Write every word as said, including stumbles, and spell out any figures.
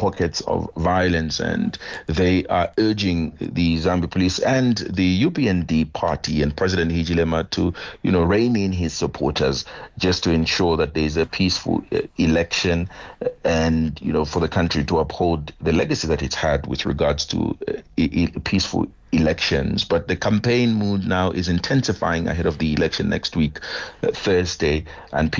pockets of violence, and they are urging the Zambia police and the U P N D party and President Hichilema to, you know, rein in his supporters just to ensure that there's a peaceful uh, election and, you know, for the country to uphold the legacy that it's had with regards to uh, e- e- peaceful elections. But the campaign mood now is intensifying ahead of the election next week, uh, Thursday, and people